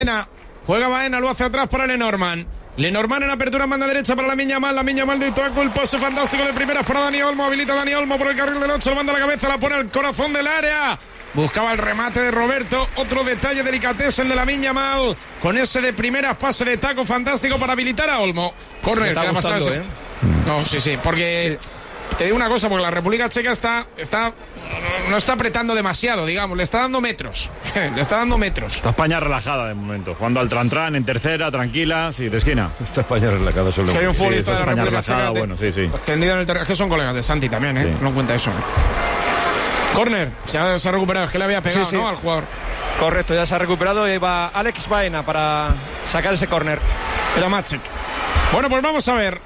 Juega Baena, lo hace atrás para Lenormand. Lenormand en apertura, manda derecha para Lamine Yamal de Itaco, el pase fantástico de primeras para Dani Olmo, habilita Dani Olmo por el carril del 8, lo manda a la cabeza, la pone al corazón del área. Buscaba el remate de Roberto, otro detalle delicatessen de Lamine Yamal, con ese de primeras, pase de taco fantástico para habilitar a Olmo. Corner, está gustando, No, sí, porque... Sí. Te digo una cosa, porque la República Checa no está apretando demasiado, digamos, le está dando metros. Está España relajada de momento, jugando al tran en tercera, tranquila, sí, de esquina. Está España relajada solo. Que hay un futbolista de la España República relajada, Checa bueno, sí. tendido en el terreno. Es que son colegas de Santi también, ¿eh? Sí. No cuenta eso. Corner, se ha recuperado, es que le había pegado, sí. ¿no? Al jugador. Correcto, ya se ha recuperado y va Alex Baena para sacar ese córner. Era Maciek. Bueno, pues vamos a ver.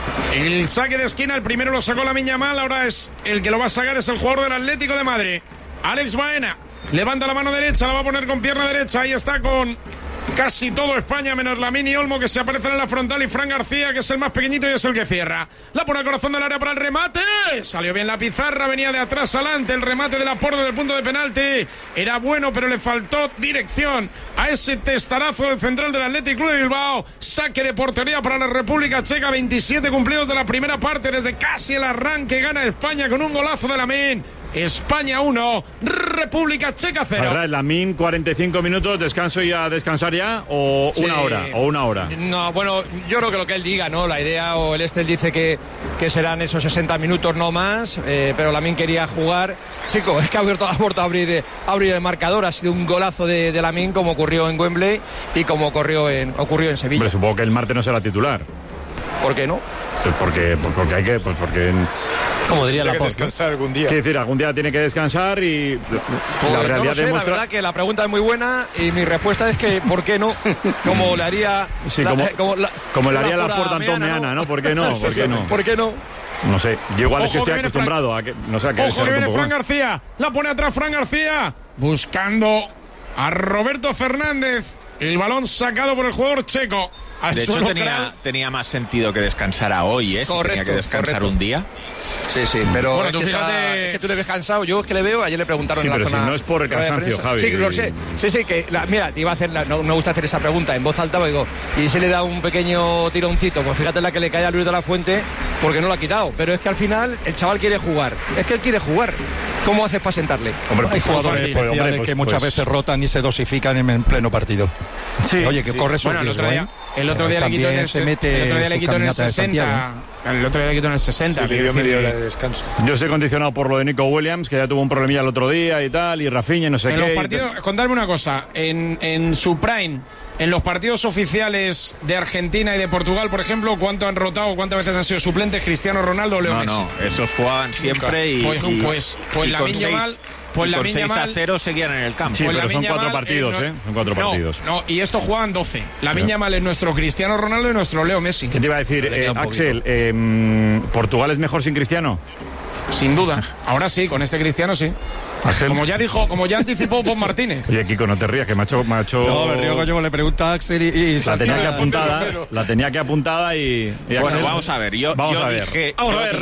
El saque de esquina, el primero lo sacó Lamine Yamal, ahora es el que lo va a sacar, es el jugador del Atlético de Madrid. Alex Baena levanta la mano derecha, la va a poner con pierna derecha, ahí está con casi todo España, menos Lamine y Olmo, que se aparecen en la frontal, y Fran García, que es el más pequeñito y es el que cierra. La pone al corazón del área para el remate. Salió bien la pizarra, venía de atrás adelante. El remate del Laporte del punto de penalti era bueno, pero le faltó dirección a ese testarazo del central del Athletic Club de Bilbao. Saque de portería para la República Checa. 27 cumplidos de la primera parte. Desde casi el arranque gana España con un golazo de Lamine. España 1, República Checa 0. Lamine, 45 minutos, descanso y a descansar ya, o sí. una hora. No, bueno, yo creo que lo que él diga, ¿no? La idea, o el él dice que serán esos 60 minutos, no más, pero Lamine quería jugar. Chico, es que ha vuelto a abrir el marcador. Ha sido un golazo de Lamine, como ocurrió en Wembley y como ocurrió en Sevilla. Hombre, supongo que el martes no será titular. ¿Por qué no? Pues porque hay que... Pues porque... Como diría la descansar algún día. Quiere decir, algún día tiene que descansar y la realidad no lo sé, demuestra... La verdad que la pregunta es muy buena y mi respuesta es que ¿por qué no? Como le haría... Sí, como le haría la Porta Antón Meana, ¿no? ¿Por qué no? ¿Por qué no? ¿Por qué no? No sé, yo igual es que estoy acostumbrado a que... No sé, a que ojo que viene Fran García, la pone atrás Fran García, buscando a Roberto Fernández. El balón sacado por el jugador checo. De hecho, tenía más sentido que descansara hoy, ¿eh? Correcto, si tenía que descansar un día. Sí, pero bueno, tú fíjate... Es que tú le ves cansado. Yo es que le veo, ayer le preguntaron en la zona... Sí, pero si no es por el cansancio, Javi. Sí, lo sé. Sí, que... mira, te iba a hacer... No me gusta hacer esa pregunta en voz alta, digo, y se le da un pequeño tironcito. Pues fíjate la que le cae a Luis de la Fuente, porque no lo ha quitado. Pero es que al final el chaval quiere jugar. Es que él quiere jugar. ¿Cómo haces para sentarle? Hombre, hay jugadores especiales que muchas veces rotan y se dosifican en pleno partido. Sí. Oye, que corre su riesgo. El otro día le quitó en el 60. El otro día le quitó en el 60. Medio de descanso. Yo estoy condicionado por lo de Nico Williams, que ya tuvo un problemilla el otro día y tal, y Rafinha y no sé qué. Los partidos, contadme una cosa, en su prime, en los partidos oficiales de Argentina y de Portugal, por ejemplo, ¿cuánto han rotado, cuántas veces han sido suplentes Cristiano Ronaldo o Leo Messi? No, esos jugaban siempre y Lamine Yamal... Pues con 6-0 seguían en el campo. Sí, pero son 4 partidos, Son 4 partidos. No, y estos juegan 12. Lamine Yamal es nuestro Cristiano Ronaldo y nuestro Leo Messi. ¿Qué te iba a decir, Axel? ¿Portugal es mejor sin Cristiano? Sin duda. Ahora sí, con este Cristiano sí. Axel. Como ya anticipó Pon Martínez. Oye, Kiko, no te rías, que me ha hecho... No, me río, coño, le pregunta a Axel y la tenía que apuntada y bueno, Axel, vamos a ver. Yo dije...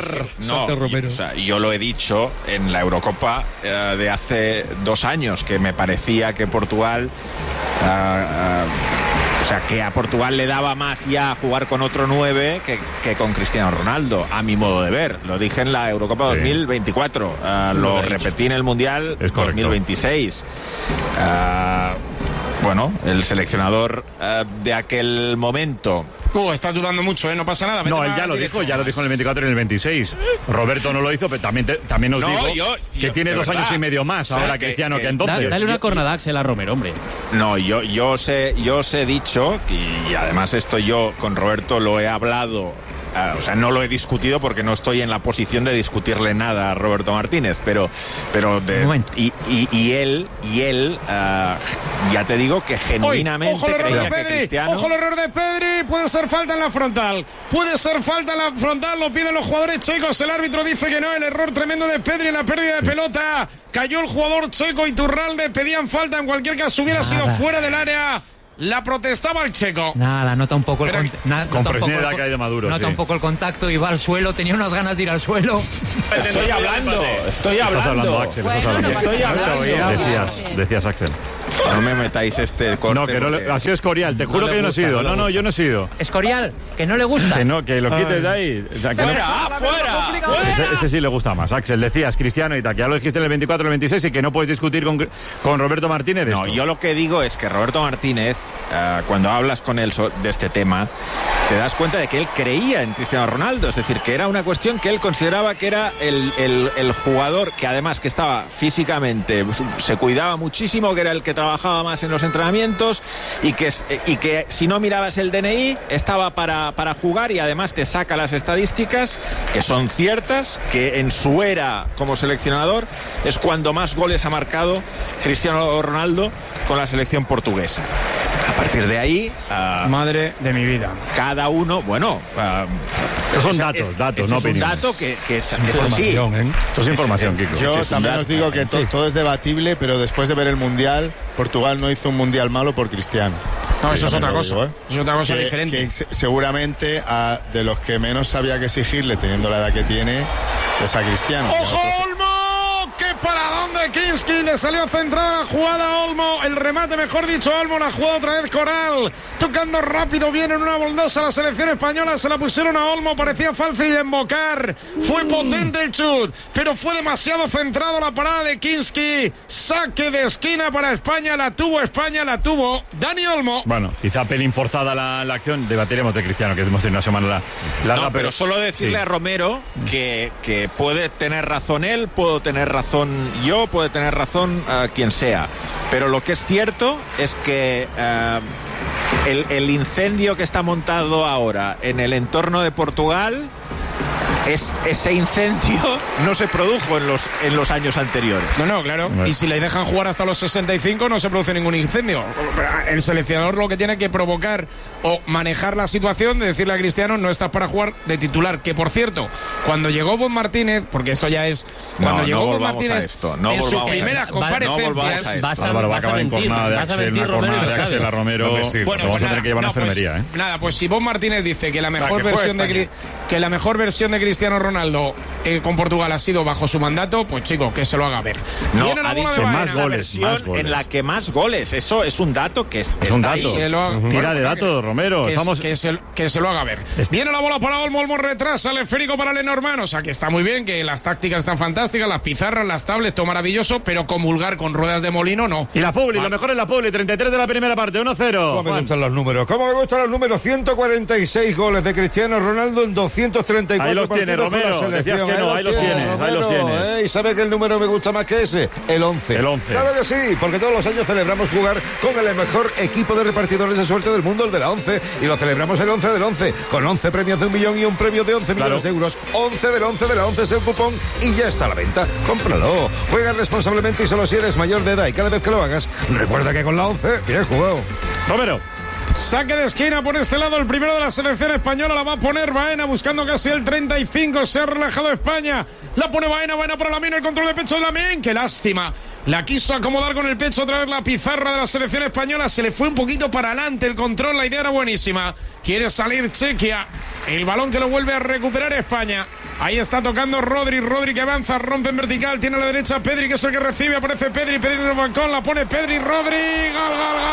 yo lo he dicho en la Eurocopa de hace 2 años, que me parecía que Portugal... O sea, que a Portugal le daba más ya jugar con otro 9 que con Cristiano Ronaldo, a mi modo de ver. Lo dije en la Eurocopa 2024. Lo repetí en el Mundial 2026. Bueno, el seleccionador de aquel momento... Estás dudando mucho, no pasa nada. No, él ya lo dijo en el 24 y en el 26. Roberto no lo hizo, pero también os digo que tiene 2 años y medio más ahora Cristiano que entonces. Dale una cornada, Axel, a Romero, hombre. No, yo os he dicho, y además esto yo con Roberto lo he hablado, o sea, no lo he discutido porque no estoy en la posición de discutirle nada a Roberto Martínez, pero y él ya te digo que genuinamente creía que Cristiano... Ojo el error de Pedri, puede ser falta en la frontal, lo piden los jugadores checos, el árbitro dice que no, el error tremendo de Pedri en la pérdida de pelota, cayó el jugador checo, Iturralde, pedían falta, en cualquier caso hubiera sido fuera del área. La protestaba el checo. Nada, nota un poco con Fresneda que hay de Maduro. Nota un poco el contacto y va al suelo. Tenía unas ganas de ir al suelo. Estoy hablando. Axel. Bueno, Decías, Axel. No me metáis este corte. No, que no ha sido Escorial, te juro que yo no he sido. No, yo no he sido. Escorial, que no le gusta. Que no, que lo quites de ahí. O sea, que ¡Fuera! Ese sí le gusta más. Axel, decías, Cristiano y tal, que ya lo dijiste en el 24, el 26 y que no puedes discutir con Roberto Martínez de No, esto. yo lo que digo es que Roberto Martínez, cuando hablas con él de este tema, te das cuenta de que él creía en Cristiano Ronaldo. Es decir, que era una cuestión que él consideraba que era el jugador que además que estaba físicamente, se cuidaba muchísimo, que era el que trabajaba más en los entrenamientos y que si no mirabas el DNI estaba para jugar, y además te saca las estadísticas que son ciertas, que en su era como seleccionador es cuando más goles ha marcado Cristiano Ronaldo con la selección portuguesa. A partir de ahí, madre de mi vida, cada uno, bueno, son datos, no opiniones. Es un dato que es así. Esto es información, Kiko. Yo también os digo que todo es debatible, pero después de ver el Mundial, Portugal no hizo un Mundial malo por Cristiano. No, eso es otra cosa. Digo, Es otra cosa diferente. Que seguramente de los que menos había que exigirle, teniendo la edad que tiene, es a Cristiano. ¡Ojo, Olmo! ¡Qué paradón de Kinski! Le salió centrada la jugada a Olmo. El remate, mejor dicho, Olmo. La jugada otra vez Coral. Tocando rápido, viene en una boldosa la selección española. Se la pusieron a Olmo. Parecía fácil de embocar. Fue potente el chut, pero fue demasiado centrado la parada de Kinski. Saque de esquina para España. La tuvo Dani Olmo. Bueno, quizá pelín forzada la acción. Debatiremos de Cristiano, que hemos tenido una semana larga. No, pero solo decirle a Romero que puede tener razón él, puedo tener razón yo, puede tener razón quien sea, pero lo que es cierto es que el incendio que está montado ahora en el entorno de Portugal, ese incendio no se produjo en los años anteriores. No, claro. Y si le dejan jugar hasta los 65 no se produce ningún incendio. El seleccionador lo que tiene que provocar o manejar la situación de decirle a Cristiano, no estás para jugar de titular. Que por cierto, cuando llegó Bob Martínez, porque esto ya es cuando llegó Bob Martínez en sus primeras comparecencias, vas a mentir, Romero, Axel a Romero. Bueno, vamos a tener que llevar a enfermería. Nada, pues si Bob Martínez dice que la mejor versión de Cristiano Ronaldo con Portugal ha sido bajo su mandato, pues chico, que se lo haga ver. No, ha dicho más goles. En la que más goles. Eso es un dato que está un dato. ahí. Tira de datos, Romero. Que se lo haga ver. Viene la bola para Olmo, retrasa el esférico para Lenormand. O sea que está muy bien, que las tácticas están fantásticas, las pizarras, las tablets, todo maravilloso, pero comulgar con ruedas de molino no. Y la Publi, lo mejor es la Publi, 33 de la primera parte, 1-0. ¿Cómo me gustan los números? ¿Cómo me gustan los números? 146 goles de Cristiano Ronaldo en 234 ahí los tiene, Romero. Decías que no, ahí los tienes. ¿Y sabe que el número me gusta más que ese? El 11. El 11. Claro que sí, porque todos los años celebramos jugar con el mejor equipo de repartidores de suerte del mundo, el de la 11. Y lo celebramos el 11 del 11, con 11 premios de 1 millón y un premio de 11 millones de euros. 11 del 11 de la 11 es el cupón y ya está a la venta. Cómpralo. Juega responsablemente y solo si eres mayor de edad. Y cada vez que lo hagas, recuerda que con la 11, bien jugado. Romero. Saque de esquina por este lado, el primero de la selección española, la va a poner Baena buscando casi el 35, se ha relajado España, la pone Baena para Lamine, el control de pecho de Lamine, qué lástima, la quiso acomodar con el pecho otra vez la pizarra de la selección española, se le fue un poquito para adelante el control, la idea era buenísima, quiere salir Chequia, el balón que lo vuelve a recuperar España. Ahí está tocando Rodri que avanza, rompe en vertical, tiene a la derecha Pedri, que es el que recibe, aparece Pedri en el balcón, la pone Pedri, Rodri, gol.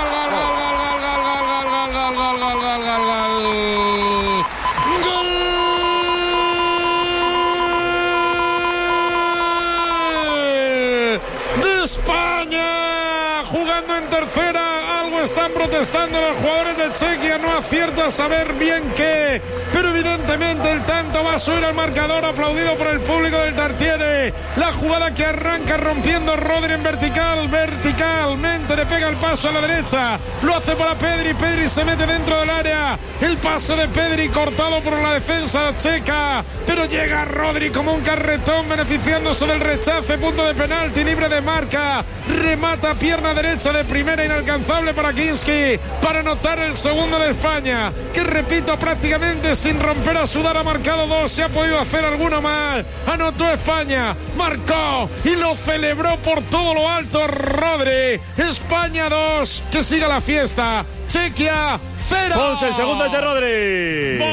De España, jugando en tercera, algo están protestando los jugadores de Chequia, no acierta a saber bien qué, pero evidentemente el tanto va a subir al marcador, aplaudido por el público del Tartiere. La jugada que arranca rompiendo Rodri en verticalmente le pega el paso a la derecha, lo hace para Pedri se mete dentro del área, el pase de Pedri cortado por la defensa checa, pero llega Rodri como un carretón beneficiándose del rechace, punto de penalti, libre de marca, remata pierna derecha de primera, inalcanzable para Kinski, para anotar el segundo de España, que repito, prácticamente sin romper a sudar ha marcado 2, se ha podido hacer alguno más, anotó España, marcó y lo celebró por todo lo alto Rodri. España 2, que siga la fiesta. Chequia 0. Ponce, el segundo es de Rodri. Momento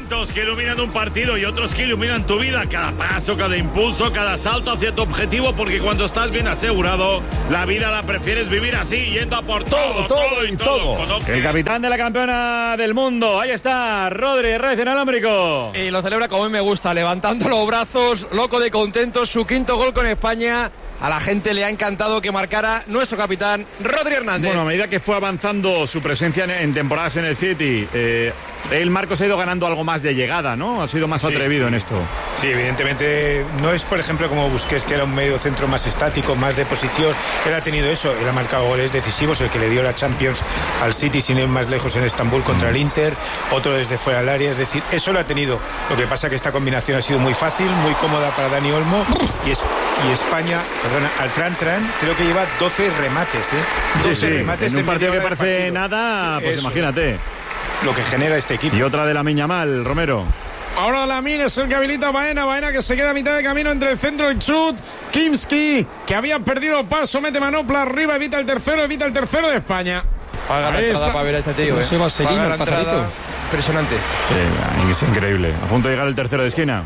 momentos que iluminan un partido y otros que iluminan tu vida. Cada paso, cada impulso, cada salto hacia tu objetivo, porque cuando estás bien asegurado, la vida la prefieres vivir así, yendo a por todo y todo. El capitán de la campeona del mundo, ahí está, Rodri, Reyes inalámbrico. Y lo celebra como a mí me gusta, levantando los brazos, loco de contento, su 5º gol con España. A la gente le ha encantado que marcara nuestro capitán Rodri Hernández. Bueno, a medida que fue avanzando su presencia en temporadas en el City, Marcos ha ido ganando algo más de llegada, ¿no? Ha sido más atrevido en esto. Sí, evidentemente no es, por ejemplo, como Busquets, que era un medio centro más estático, más de posición. Él ha tenido eso, él ha marcado goles decisivos, el que le dio la Champions al City sin ir más lejos en Estambul contra el Inter, otro desde fuera del área, es decir, eso lo ha tenido. Lo que pasa es que esta combinación ha sido muy fácil, muy cómoda para Dani Olmo y España, al Tran, creo que lleva 12 remates, 12 remates en un partido que parece nada, pues eso. Imagínate lo que genera este equipo. Y otra de Lamine Yamal, Romero. Ahora Lamine es el que habilita a Baena que se queda a mitad de camino entre el centro y el chut. Kimski, que había perdido paso, mete manopla arriba, evita el tercero de España. Paga la entrada para ver a este tío, Se va Sellín, el pajarito. Impresionante. Sí, es increíble. A punto de llegar el tercero de esquina.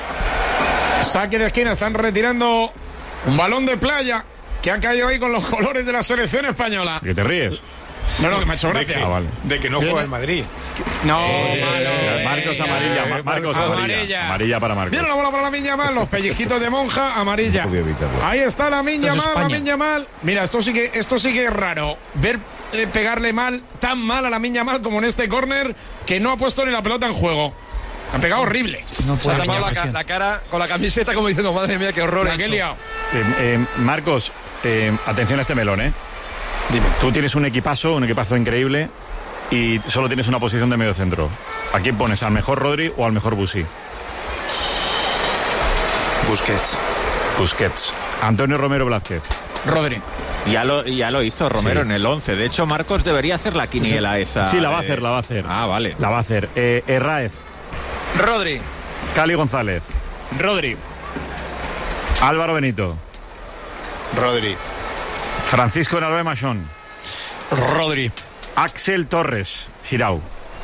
Saque de esquina, están retirando un balón de playa que ha caído ahí con los colores de la selección española. ¿Que te ríes? No, que me ha hecho gracia. De que no juega el Madrid. No, Marcos amarilla. Marcos amarilla. Amarilla para Marcos. Viene la bola para Lamine Yamal, los pellizquitos de monja, amarilla. Ahí está Lamine Yamal. Mira, esto sí que es raro. Ver pegarle tan mal a Lamine Yamal como en este córner, que no ha puesto ni la pelota en juego. Han pegado horrible. Se ha tapado la cara con la camiseta como diciendo, madre mía, qué horror. ¿Qué liado? Marcos, atención a este melón, Dime. Tú tienes un equipazo increíble y solo tienes una posición de medio centro. ¿A quién pones? ¿Al mejor Rodri o al mejor Busi? Busquets. Antonio Romero Blázquez. Rodri. Ya lo hizo Romero en el 11. De hecho, Marcos debería hacer la quiniela esa. Sí, la va a hacer. Ah, vale. La va a hacer. Herráez. Rodri. Cali González. Rodri. Álvaro Benito. Rodri. Francisco Nalbe Machón. Rodri. Axel Torres. Girau.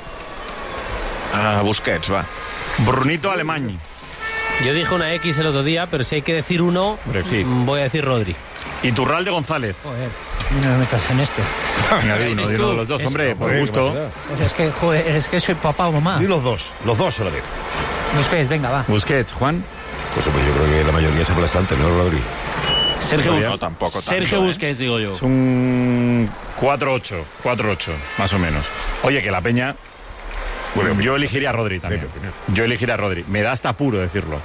Busquets, va. Brunito Alemany. Yo dije una X el otro día, pero si hay que decir uno, voy a decir Rodri. Iturralde González. Joder, no me metas en esto. Di uno de los dos, hombre, por gusto. Pues es que soy papá o mamá. Di los dos a la vez. Busquets, venga, va. Busquets, Juan. Pues yo creo que la mayoría es aplastante, ¿no, Rodri? Sergio Busquets. No, tampoco. Sergio Busquets, digo yo. Es un 4-8, más o menos. Oye, que la Peña... Bueno, yo elegiría a Rodri también. Me da hasta apuro decirlo.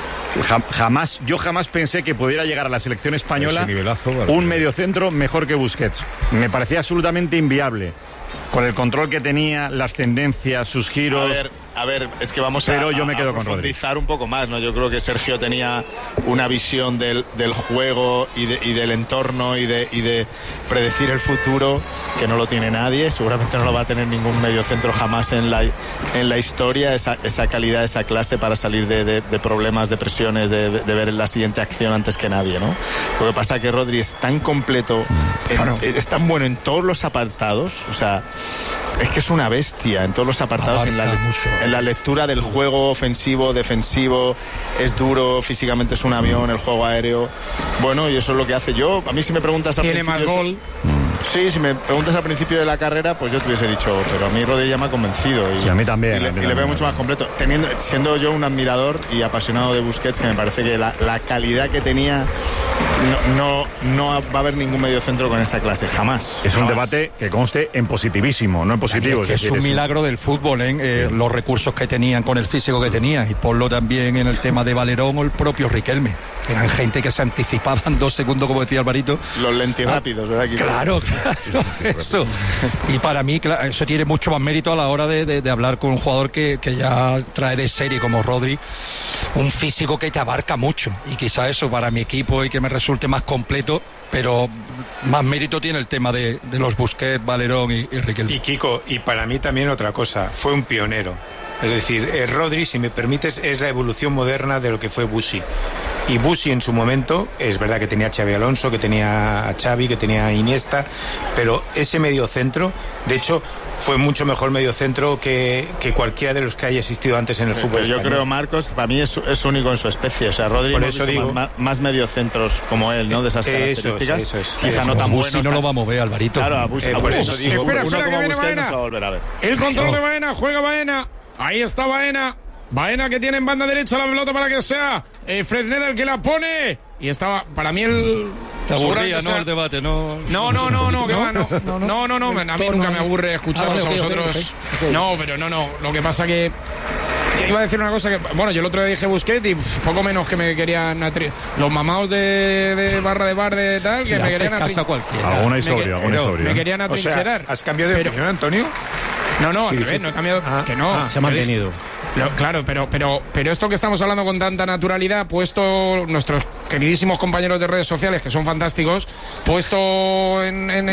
Yo jamás pensé que pudiera llegar a la selección española un mediocentro mejor que Busquets. Me parecía absolutamente inviable. Con el control que tenía, las tendencias, sus giros. A ver, es que vamos yo me quedo a profundizar un poco más, ¿no? Yo creo que Sergio tenía una visión del juego y del entorno y de predecir el futuro que no lo tiene nadie. Seguramente no lo va a tener ningún mediocentro jamás en la historia, esa calidad, esa clase para salir de problemas, de presiones, de ver la siguiente acción antes que nadie, ¿no? Lo que pasa es que Rodri es tan completo, es tan bueno en todos los apartados, o sea, es que es una bestia en todos los apartados, en la lectura del juego ofensivo, defensivo, es duro, físicamente es un avión, el juego aéreo. Bueno, y eso es lo que hace. A mí si me preguntas al principio... Tiene más gol. Sí, si me preguntas al principio de la carrera, pues yo te hubiese dicho, pero a mí Rodri ya me ha convencido. Sí, a mí también. Y le veo mucho más completo. Siendo yo un admirador y apasionado de Busquets, que me parece que la calidad que tenía no va a haber ningún mediocentro con esa clase, jamás. Es un debate que conste en positivísimo, no en positivo. Es un milagro del fútbol, los recursos que tenían con el físico que tenían, y ponlo también en el tema de Valerón o el propio Riquelme. Eran gente que se anticipaban 2 segundos, como decía Alvarito. Los lentirrápidos, ¿verdad? Claro, eso. Y para mí, claro, eso tiene mucho más mérito a la hora de hablar con un jugador que ya trae de serie como Rodri, un físico que te abarca mucho. Y quizá eso para mi equipo y que me resulte más completo, pero más mérito tiene el tema de los Busquets, Valerón y Riquelme. Y Kiko, y para mí también otra cosa, fue un pionero. Es decir, Rodri, si me permites, es la evolución moderna de lo que fue Busi. Y Busi en su momento, es verdad que tenía a Xabi Alonso, que tenía a Xavi, que tenía a Iniesta, pero ese mediocentro, de hecho, fue mucho mejor mediocentro que cualquiera de los que haya existido antes en el fútbol yo español. creo, Marcos, que para mí es único en su especie. O sea, Rodri Por hemos eso visto digo, más mediocentros como él, ¿no? De esas características. Eso es. Quizá no tan Busi buenos. no lo vamos a ver, Alvarito. Claro, a Busi. por eso digo, espera, uno que como viene Busquets no Baena. se va a volver a ver. El control de Baena, juega Baena. Ahí está Baena. Baena que tiene en banda derecha la pelota para que sea Fresneda el que la pone. Y estaba, para mí, Te aburría, ¿no? El debate, ¿no? No, que va, no. A mí nunca me aburre escucharos a vosotros. Okay. No, pero no. Lo que pasa que iba a decir una cosa que, bueno, yo el otro día dije Busquets y poco menos que me querían los mamaos de barra de bar de tal, que me querían Alguna y sobrio. Me querían atrincherar. ¿Has cambiado de opinión, Antonio? No, al revés, no he cambiado. Que no. Se ha mantenido. Claro, pero esto que estamos hablando con tanta naturalidad, puesto nuestros queridísimos compañeros de redes sociales, que son fantásticos, puesto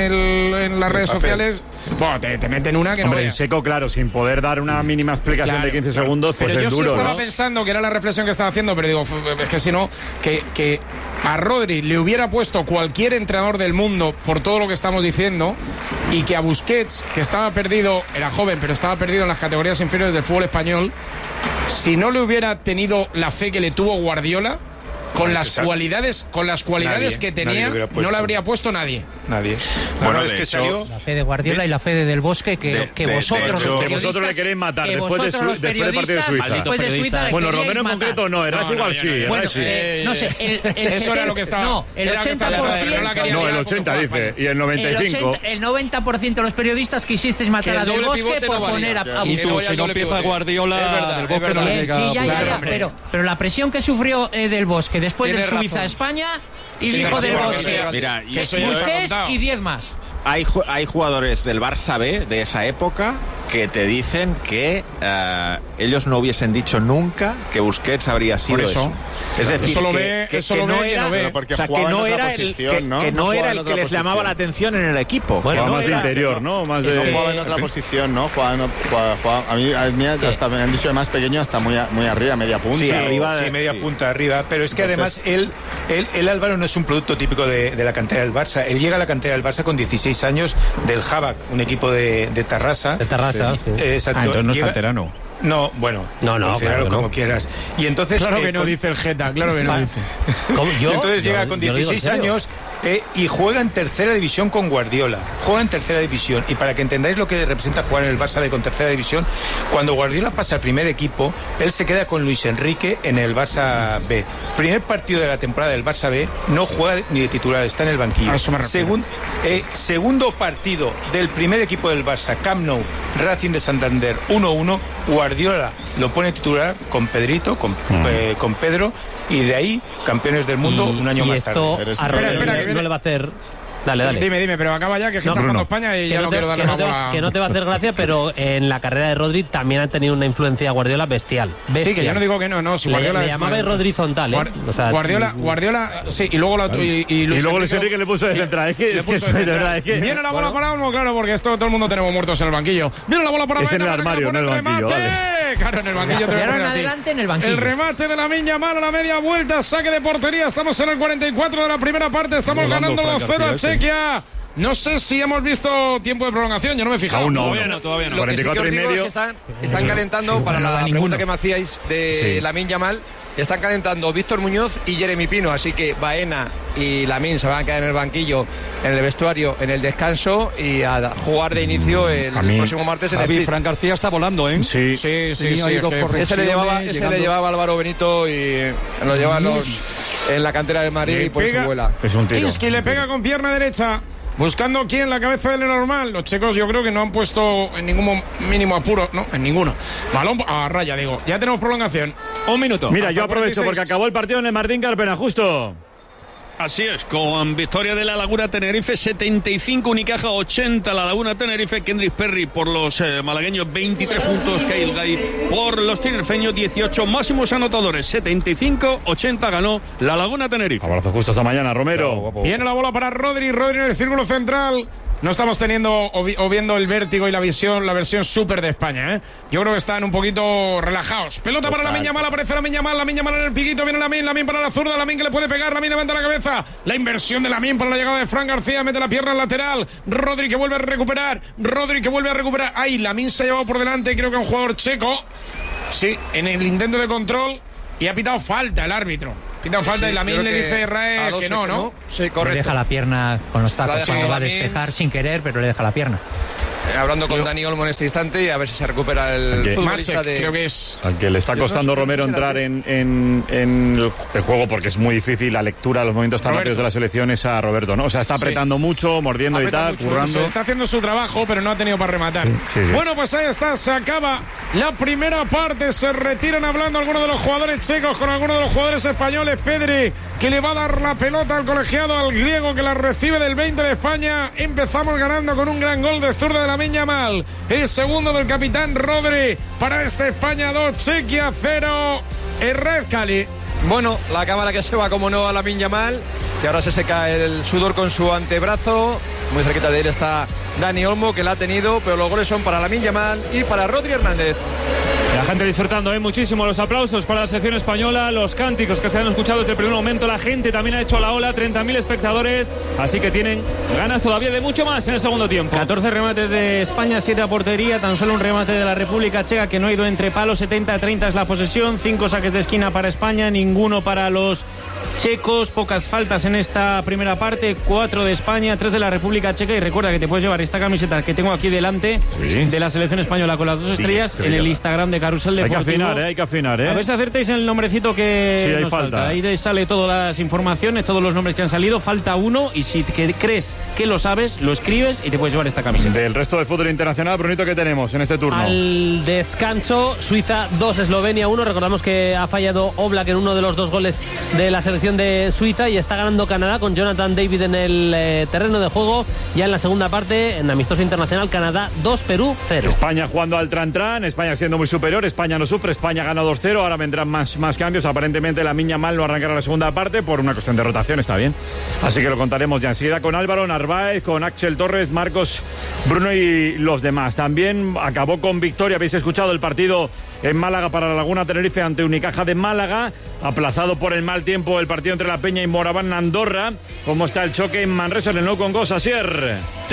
en las redes sociales, bueno, te meten una que Hombre, no en seco, claro, sin poder dar una mínima explicación de 15 segundos, pues pero es yo duro, sí estaba ¿no? pensando que era la reflexión que estaba haciendo, pero digo, es que si no, que a Rodri le hubiera puesto cualquier entrenador del mundo por todo lo que estamos diciendo, y que a Busquets, que estaba perdido, era joven, pero estaba perdido en las categorías inferiores del fútbol español, si no le hubiera tenido la fe que le tuvo Guardiola, con las cualidades que tenía, no le habría puesto nadie. Bueno, es que salió la fe de Guardiola y la fe de Del Bosque que vosotros, que vosotros le queréis matar después del partido de Suiza. Bueno, Romero en concreto no, Herrera igual sí. No sé, eso era lo que estaba. No, el 80%. No, el 80 dice, y el 95. El 90% de los periodistas quisisteis matar a Del Bosque por poner a Y tú, si no empieza Guardiola, Del Bosque no le llega. Pero la presión que sufrió Del Bosque después de Suiza a España y dijo Del Bosque, mira, Busquets y 10 más. Hay jugadores del Barça B de esa época que te dicen que ellos no hubiesen dicho nunca que Busquets habría sido eso. Es decir, eso lo que no era, porque o sea, que no era el que les llamaba la atención en el equipo. Bueno, no más de interior, ¿no? Más de... No jugaba en otra posición, ¿no? Jugaba, a mí hasta me han dicho de más pequeño hasta muy arriba, media punta. Sí, media punta arriba. Pero es que además él Álvaro no es un producto típico de la cantera del Barça. Él llega a la cantera del Barça con 16 años del Habak, un equipo de Tarrasa. De Tarrasa, sí. Exacto. Entonces no es canterano. No, bueno, claro, como quieras. Y entonces claro que no dice el Geta, claro que no dice. Entonces llega con 16 años y juega en tercera división con Guardiola. Juega en tercera división. Y para que entendáis lo que representa jugar en el Barça B con tercera división, cuando Guardiola pasa al primer equipo, él se queda con Luis Enrique en el Barça B. Primer partido de la temporada del Barça B, no juega ni de titular, está en el banquillo. Segundo partido del primer equipo del Barça, Camp Nou, Racing de Santander 1-1, Guardiola lo pone titular con Pedrito, con Pedro, y de ahí campeones del mundo un año más tarde. Espera, que no le va a hacer. Dale. Dime, pero acaba ya, que está jugando España y ya no quiero darle más bola. Que no te va a hacer gracia, pero en la carrera de Rodri también ha tenido una influencia Guardiola bestial. Sí, que yo no digo que no, si Guardiola le llamaba Rodri Zontal, O sea, Guardiola, sí, y luego Luis Enrique le puso de central. Es que viene la bola para Olmo, claro, porque todo el mundo tenemos muertos en el banquillo. Viene la bola para es en el armario, no en el banquillo. Claro, en el banquillo te voy a poner adelante en el banquillo. El remate de la Miña Mal a la media vuelta, saque de portería. Estamos en el 44 de la primera parte, estamos ganando 2-0 a Chequia. No sé si hemos visto tiempo de prolongación, yo no me he fijado. Aún no, todavía no. 44 y medio. Es que están calentando, para la pregunta que me hacíais de Lamine Yamal, están calentando Víctor Muñoz y Jeremy Pino, así que Baena y Lamine se van a quedar en el banquillo, en el vestuario, en el descanso y a jugar de inicio el próximo martes en el Fran García está volando, ¿eh? Sí. Ese le llevaba Álvaro Benito y lo lleva en la cantera del Madrid y por eso vuela. Es un tiro. Isqui le pega con pierna derecha. Buscando quién, la cabeza del normal. Los checos yo creo que no han puesto en ningún mínimo apuro. No, en ninguno. Balón a raya, digo. Ya tenemos prolongación. Un minuto. Mira, yo aprovecho porque acabó el partido en el Martín Carpena, justo. Así es, con victoria de la Laguna Tenerife, 75, Unicaja 80, la Laguna Tenerife, Kendrick Perry por los malagueños, 23 puntos, Kyle Gay por los tinerfeños, 18, máximos anotadores, 75-80 ganó la Laguna Tenerife. Abrazo justo hasta mañana, Romero. Viene la bola para Rodri en el círculo central. no estamos teniendo o viendo el vértigo y la versión súper de España, ¿eh? Yo creo que están un poquito relajados. Pelota para Lamine Yamal, aparece Lamine Yamal en el piquito, viene Lamine para la zurda, Lamine que le puede pegar, Lamine levanta la cabeza, la inversión de Lamine para la llegada de Fran García, mete la pierna al lateral, Rodri que vuelve a recuperar, ay, Lamine se ha llevado por delante, creo que un jugador checo, sí, en el intento de control, y ha pitado falta el árbitro. Pita falta y Lamine le dice a Israel que no. Sí, correcto. Le deja la pierna con los tacos cuando va a despejar sin querer, pero le deja la pierna. Hablando con Dani Olmo en este instante y a ver si se recupera el futbolista de... creo que es... Al que le está costando Romero entrar en el juego porque es muy difícil la lectura de los movimientos tan rápidos de la selección es a Roberto, ¿no? O sea, está apretando mucho, mordiendo y tal, currando. Está haciendo su trabajo, pero no ha tenido para rematar. Sí. Bueno, pues ahí está, se acaba la primera parte, se retiran hablando algunos de los jugadores checos con algunos de los jugadores españoles. Pedri, que le va a dar la pelota al colegiado, al griego, que la recibe del 20 de España. Empezamos ganando con un gran gol de zurda de Lamine Yamal, el segundo del capitán Rodri, para este España 2, Chequia 0, Red Cali. Bueno, la cámara que se va como no a Lamine Yamal, que ahora se seca el sudor con su antebrazo. Muy cerquita de él está Dani Olmo, que la ha tenido, pero los goles son para Lamine Yamal y para Rodri Hernández. La gente disfrutando muchísimo, los aplausos para la selección española, los cánticos que se han escuchado desde el primer momento, la gente también ha hecho la ola, 30.000 espectadores, así que tienen ganas todavía de mucho más en el segundo tiempo. 14 remates de España, 7 a portería, tan solo un remate de la República Checa que no ha ido entre palos, 70-30 es la posesión, 5 saques de esquina para España, ninguno para los checos, pocas faltas en esta primera parte, 4 de España, 3 de la República Checa, y recuerda que te puedes llevar esta camiseta que tengo aquí delante de la selección española con las 2 estrellas en el Instagram de Carrusel Deportivo. Hay que afinar, ¿eh? A ver si acertéis el nombrecito que sí, nos falta. Ahí sale todas las informaciones, todos los nombres que han salido, falta uno, y si crees que lo sabes, lo escribes y te puedes llevar esta camiseta. Del resto del fútbol internacional, Brunito, ¿qué tenemos en este turno? Al descanso, Suiza 2, Eslovenia 1. Recordamos que ha fallado Oblak en uno de los 2 goles de la selección de Suiza, y está ganando Canadá con Jonathan David en el terreno de juego. Ya en la segunda parte, en amistoso internacional, Canadá 2, Perú 0. España jugando al tran-tran, España siendo muy superior, España no sufre, España gana 2-0, ahora vendrán más cambios. Aparentemente Lamine Yamal no arrancará la segunda parte por una cuestión de rotación, está bien. Así que lo contaremos ya enseguida con Álvaro Narváez, con Axel Torres, Marcos, Bruno y los demás. También acabó con victoria, habéis escuchado el partido en Málaga para la Laguna Tenerife ante Unicaja de Málaga, aplazado por el mal tiempo el partido entre La Peña y Moraván Andorra. ¿Cómo está el choque en Manresa en el Nou Congost, Asier?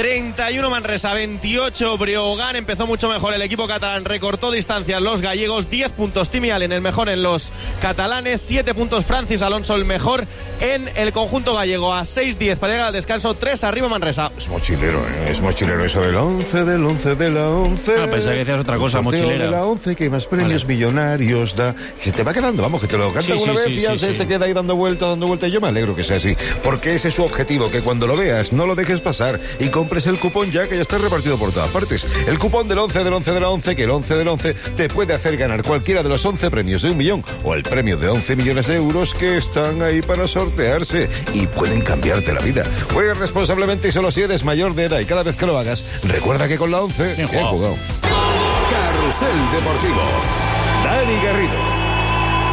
31 Manresa, 28 Breogán. Empezó mucho mejor el equipo catalán, recortó distancias los gallegos, 10 puntos Timi Allen, el mejor en los catalanes, 7 puntos Francis Alonso, el mejor en el conjunto gallego, a 6-10 para llegar al descanso, 3 arriba Manresa. Es mochilero, es mochilero eso del 11 de la 11. Ah, pensaba que decías otra cosa, mochilera. De la 11, que más premios millonarios da. Que te va quedando, vamos, que te lo canta una vez y ya se te queda ahí dando vuelta. Y yo me alegro que sea así, porque ese es su objetivo, que cuando lo veas no lo dejes pasar y compres el cupón ya, que ya está repartido por todas partes. El cupón del 11 de la 11, que el 11 del 11 te puede hacer ganar cualquiera de los 11 premios de 1 millón o el premio de 11 millones de euros que están ahí para sortearse y pueden cambiarte la vida. Juega responsablemente y solo si eres mayor de edad, y cada vez que lo hagas, recuerda que con la 11 he jugado. Carrusel Deportivo. Dani Garrido.